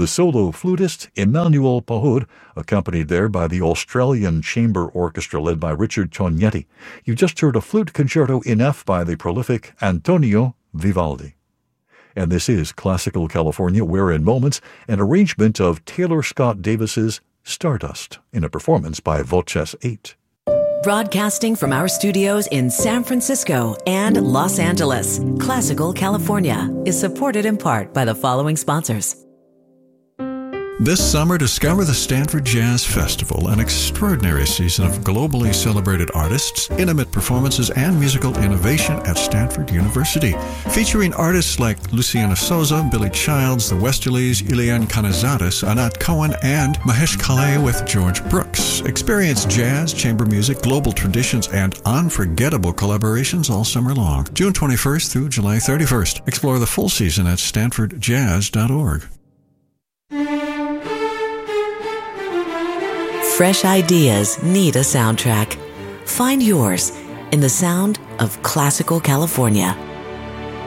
the solo flutist Emmanuel Pahud, accompanied there by the Australian Chamber Orchestra led by Richard Tognetti. You just heard a flute concerto in F by the prolific Antonio Vivaldi. And this is Classical California, where in moments, an arrangement of Taylor Scott Davis's Stardust in a performance by Voces 8. Broadcasting from our studios in San Francisco and Los Angeles, Classical California is supported in part by the following sponsors. This summer, discover the Stanford Jazz Festival, an extraordinary season of globally celebrated artists, intimate performances, and musical innovation at Stanford University. Featuring artists like Luciana Souza, Billy Childs, the Westerlies, Ileana Canizadis, Anat Cohen, and Mahesh Kale with George Brooks. Experience jazz, chamber music, global traditions, and unforgettable collaborations all summer long. June 21st through July 31st. Explore the full season at stanfordjazz.org. Fresh ideas need a soundtrack. Find yours in the sound of Classical California.